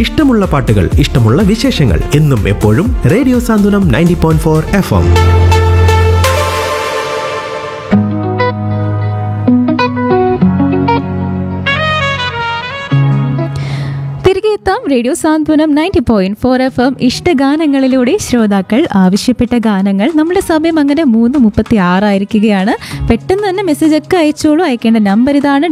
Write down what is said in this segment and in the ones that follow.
ഇഷ്ടമുള്ള പാട്ടുകൾ, ഇഷ്ടമുള്ള വിശേഷങ്ങൾ എന്നും എപ്പോഴും റേഡിയോ സാന്ത്വനം 90.4 FM. റേഡിയോ സാന്ത്വനം 90.4 FM ഇഷ്ടഗാനങ്ങളിലൂടെ ശ്രോതാക്കൾ ആവശ്യപ്പെട്ട ഗാനങ്ങൾ. നമ്മുടെ സമയം അങ്ങനെ 3:36 ആയിരിക്കുകയാണ്. പെട്ടെന്ന് തന്നെ മെസ്സേജ് ഒക്കെ അയച്ചോളൂ. അയക്കേണ്ട നമ്പർ ഇതാണ്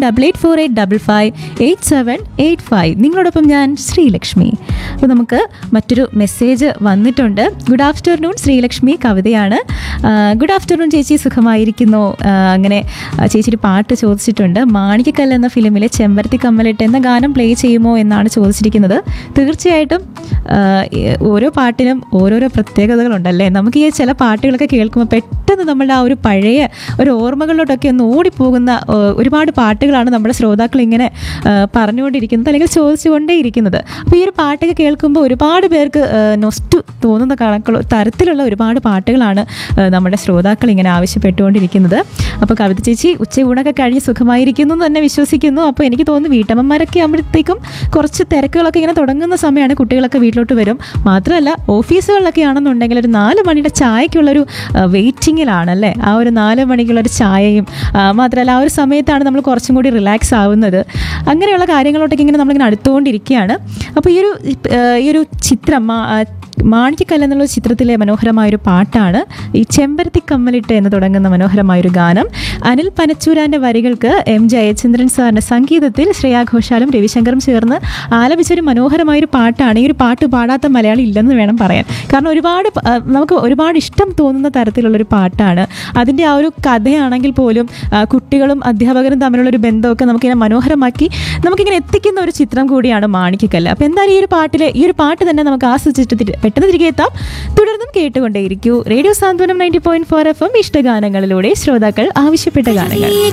8848558785. നിങ്ങളോടൊപ്പം ഞാൻ ശ്രീലക്ഷ്മി. അപ്പോൾ നമുക്ക് മറ്റൊരു മെസ്സേജ് വന്നിട്ടുണ്ട്. ഗുഡ് ആഫ്റ്റർനൂൺ ശ്രീലക്ഷ്മി, കവിതയാണ്. ഗുഡ് ആഫ്റ്റർനൂൺ ചേച്ചി, സുഖമായിരിക്കുന്നു. അങ്ങനെ ചേച്ചി ഒരു പാട്ട് ചോദിച്ചിട്ടുണ്ട്. മാണിക്കക്കല്ല് എന്ന ഫിലിമിലെ ചെമ്പരത്തി കമ്മലിട്ട് എന്ന ഗാനം പ്ലേ ചെയ്യുമോ എന്നാണ് ചോദിച്ചിരിക്കുന്നത്. തീർച്ചയായിട്ടും ഓരോ പാട്ടിനും ഓരോരോ പ്രത്യേകതകളുണ്ടല്ലേ. നമുക്ക് ഈ ചില പാട്ടുകളൊക്കെ കേൾക്കുമ്പോൾ പെട്ടെന്ന് നമ്മുടെ ആ ഒരു പഴയ ഒരു ഓർമ്മകളിലോട്ടൊക്കെ ഒന്ന് ഓടിപ്പോകുന്ന ഒരുപാട് പാട്ടുകളാണ് നമ്മുടെ ശ്രോതാക്കൾ ഇങ്ങനെ പറഞ്ഞുകൊണ്ടിരിക്കുന്നത് അല്ലെങ്കിൽ ചോദിച്ചുകൊണ്ടേയിരിക്കുന്നത്. അപ്പോൾ ഈ ഒരു പാട്ടൊക്കെ കേൾക്കുമ്പോൾ ഒരുപാട് പേർക്ക് നൊസ്റ്റു തോന്നുന്ന തരത്തിലുള്ള ഒരുപാട് പാട്ടുകളാണ് നമ്മുടെ ശ്രോതാക്കൾ ഇങ്ങനെ ആവശ്യപ്പെട്ടുകൊണ്ടിരിക്കുന്നത്. അപ്പോൾ കവിത ചേച്ചി ഉച്ചയൂണൊക്കെ കഴിഞ്ഞ് സുഖമായിരിക്കുന്നു എന്ന് തന്നെ വിശ്വസിക്കുന്നു. അപ്പോൾ എനിക്ക് തോന്നുന്നു വീട്ടമ്മമാരൊക്കെ ആകുമ്പോഴത്തേക്കും കുറച്ച് തിരക്കുകളൊക്കെ ഇങ്ങനെ തുടങ്ങുന്ന സമയമാണ്. കുട്ടികളൊക്കെ വീട്ടിലോട്ട് വരും. മാത്രമല്ല ഓഫീസുകളിലൊക്കെ ആണെന്നുണ്ടെങ്കിൽ ഒരു 4 മണിയുടെ ചായക്കുള്ളൊരു വെയിറ്റിങ്ങിലാണല്ലേ. ആ ഒരു 4 മണിക്കുള്ളൊരു ചായയും മാത്രമല്ല ആ ഒരു സമയത്താണ് നമ്മൾ കുറച്ചും കൂടി റിലാക്സ് ആവുന്നത്. അങ്ങനെയുള്ള കാര്യങ്ങളോട്ടൊക്കെ ഇങ്ങനെ നമ്മളിങ്ങനെ അടുത്തുകൊണ്ടിരിക്കുകയാണ്. അപ്പോൾ ഈ ഒരു ചിത്രം മാണിക്കക്കല്ല് എന്നുള്ള ചിത്രത്തിലെ മനോഹരമായൊരു പാട്ടാണ് ഈ ചെമ്പരത്തി കമ്മലിട്ട് എന്ന് തുടങ്ങുന്ന മനോഹരമായൊരു ഗാനം. അനിൽ പനച്ചൂരാൻ്റെ വരികൾക്ക് എം ജയചന്ദ്രൻ സാറിൻ്റെ സംഗീതത്തിൽ ശ്രേയാ ഘോഷാലും രവിശങ്കറും ചേർന്ന് ആലപിച്ചൊരു മനോഹരമായൊരു പാട്ടാണ്. ഈ ഒരു പാട്ട് പാടാത്ത മലയാളി ഇല്ലെന്ന് വേണം പറയാൻ. കാരണം നമുക്ക് ഒരുപാട് ഇഷ്ടം തോന്നുന്ന തരത്തിലുള്ളൊരു പാട്ടാണ്. അതിൻ്റെ ആ ഒരു കഥയാണെങ്കിൽ പോലും കുട്ടികളും അധ്യാപകരും തമ്മിലുള്ളൊരു ബന്ധമൊക്കെ നമുക്കിങ്ങനെ മനോഹരമാക്കി നമുക്കിങ്ങനെ എത്തിക്കുന്ന ഒരു ചിത്രം കൂടിയാണ് മാണിക്കക്കല്ല്. അപ്പോൾ എന്തായാലും ഈ ഒരു പാട്ട് തന്നെ നമുക്ക് ആസ്വദിച്ചിട്ട് പെട്ടെന്ന് തിരികെ എത്താം. തുടർന്നും കേട്ടുകൊണ്ടേയിരിക്കൂ റേഡിയോ സാന്ത്വനം 90.4 FM ഇഷ്ടഗാനങ്ങളിലൂടെ ശ്രോതാക്കൾ ആവശ്യപ്പെട്ട ഗാനങ്ങൾ.